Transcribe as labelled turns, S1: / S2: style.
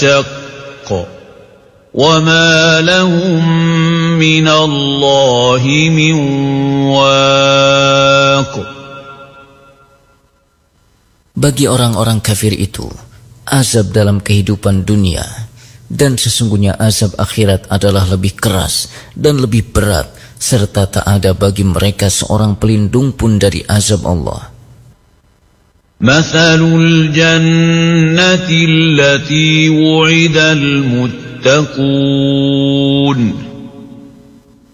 S1: شق وما لهم من الله من واق.
S2: Bagi orang-orang kafir itu, azab dalam kehidupan dunia dan sesungguhnya azab akhirat adalah lebih keras dan lebih berat, serta tak ada bagi mereka seorang pelindung pun dari azab Allah.
S1: مثل الجنة التي وعد المتقون